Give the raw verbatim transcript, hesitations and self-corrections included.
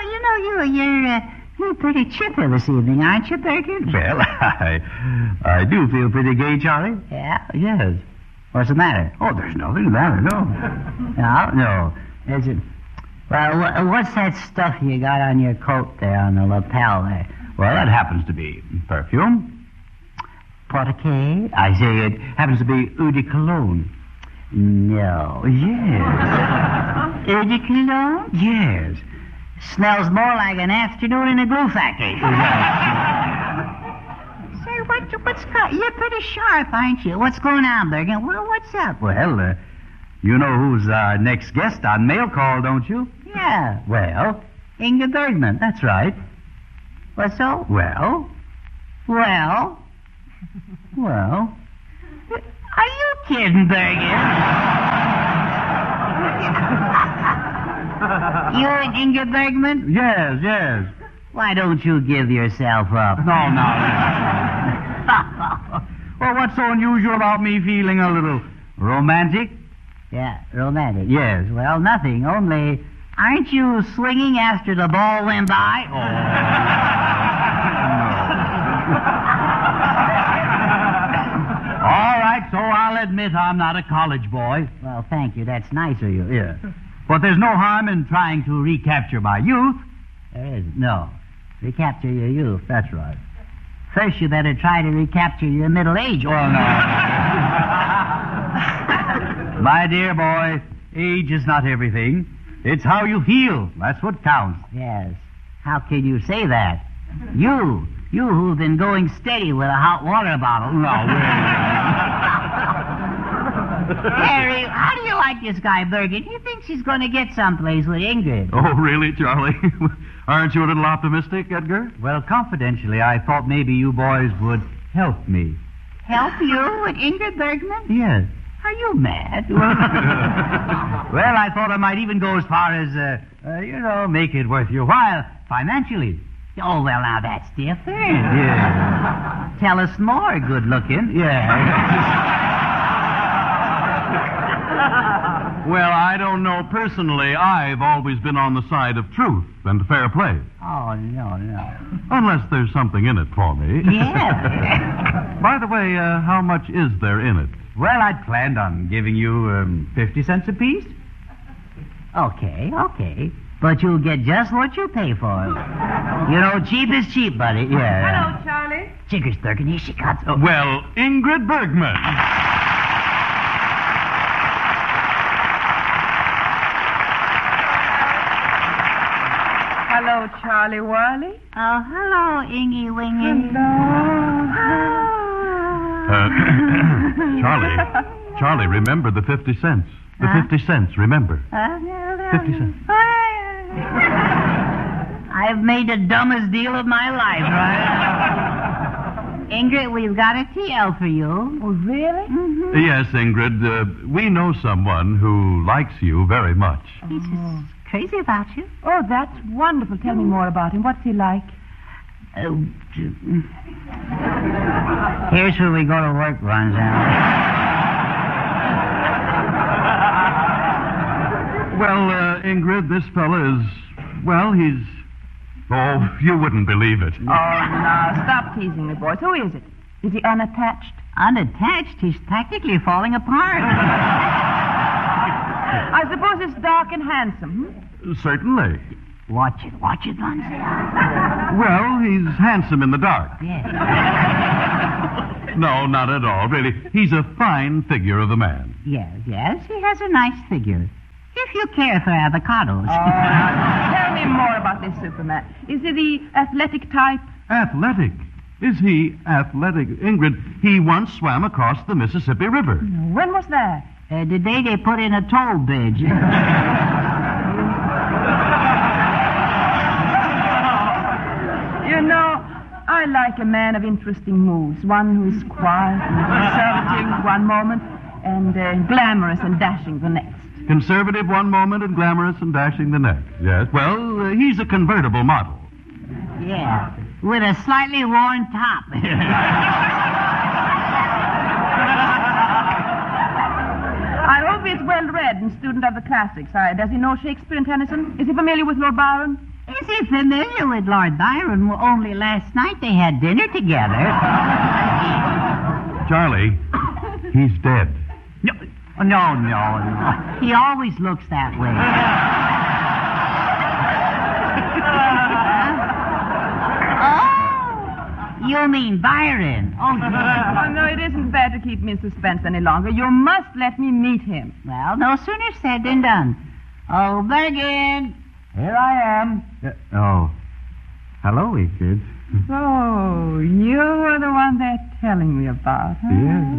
you know, you, you're, uh, you're pretty chipper this evening, aren't you, Bergen? Well, I, I do feel pretty gay, Charlie. Yeah? Yes. What's the matter? Oh, there's nothing the matter, no. No? No. Is it... Well, wh- what's that stuff you got on your coat there, on the lapel there? Well, that happens to be perfume. Porte-clés? I say it happens to be eau de cologne. No. Yes. Eau de cologne? Yes. Smells more like an afternoon in a glue factory. Say, what, what's got... You're pretty sharp, aren't you? What's going on, Bergen? Well, what's up? Well, uh, you know who's our next guest on Mail Call, don't you? Yeah. Well, Ingrid Bergman. that's right. What so? Well, Well... well... Are you kidding, Bergen? You and Ingrid Bergman? Yes, yes. Why don't you give yourself up? No, no. Well, what's so unusual about me feeling a little romantic? Yeah, romantic. Yes. Well, nothing, only... Aren't you swinging after the ball went by? Oh. All right, so I'll admit I'm not a college boy. Well, thank you. That's nice of you. Yeah. But there's no harm in trying to recapture my youth. There isn't. No. Recapture your youth. That's right. First, you better try to recapture your middle age. Well, no. My dear boy, age is not everything. It's how you feel. That's what counts. Yes. How can you say that? You. You who've been going steady with a hot water bottle. No, Harry, how do you like this guy, Bergen? He thinks he's going to get someplace with Ingrid. Oh, really, Charlie? Aren't you a little optimistic, Edgar? Well, confidentially, I thought maybe you boys would help me. Help you with Ingrid Bergman? Yes. Are you mad? Well, I thought I might even go as far as, uh, uh, you know, make it worth your while financially. Oh, well, now that's different. Yeah. Tell us more, good looking. Yeah. Well, I don't know. Personally, I've always been on the side of truth and fair play. Oh, no, no. Unless there's something in it for me. Yeah. By the way, uh, how much is there in it? Well, I'd planned on giving you um, fifty cents apiece. Okay, okay. But you'll get just what you pay for. You know, cheap is cheap, buddy. Yeah. Hello, Charlie. Chickers, Durkin, here she comes. Oh. Well, Ingrid Bergman. Hello, Charlie Whirly. Oh, hello, Ingy Wingy. Uh, Charlie, Charlie, remember the fifty cents. The Huh? fifty cents, remember. fifty cents. I've made the dumbest deal of my life, right? Ingrid, we've got a T L for you. Oh, really? Mm-hmm. Yes, Ingrid, uh, we know someone who likes you very much. He's just crazy about you. Oh, that's wonderful. Tell me more about him. What's he like? Oh, here's where we go to work, Ronzal. Well, uh, Ingrid, this fella is, well, he's, oh, you wouldn't believe it. Oh, no. Stop teasing me, boys. Who is it? Is he unattached? Unattached? He's practically falling apart. I suppose it's dark and handsome. Hmm? Certainly. Watch it, watch it, Ronzal. Well, he's handsome in the dark. Yes. No, not at all, really. He's a fine figure of a man. Yes, yes, he has a nice figure. If you care for avocados. Oh, now, tell me more about this Superman. Is he the athletic type? Athletic? Is he athletic? Ingrid, he once swam across the Mississippi River. When was that? Uh, the day they put in a toll bridge. You know, I like a man of interesting moves. One who's quiet and conservative one moment and uh, glamorous and dashing the next. Conservative one moment and glamorous and dashing the next. Yes. Well, uh, he's a convertible model. Yeah, with a slightly worn top. I hope he's well read and student of the classics. Uh, does he know Shakespeare and Tennyson? Is he familiar with Lord Byron? Is is he familiar with Lord Byron? Well, only last night they had dinner together. Charlie, he's dead. No, no, no, no. He always looks that way. Oh, you mean Byron? Oh, Oh, no, it isn't fair to keep me in suspense any longer. You must let me meet him. well, no sooner said than done. Oh, Bergen. Here I am. Uh, oh. Hello, kids. So, you were the one they're telling me about, huh? Yes.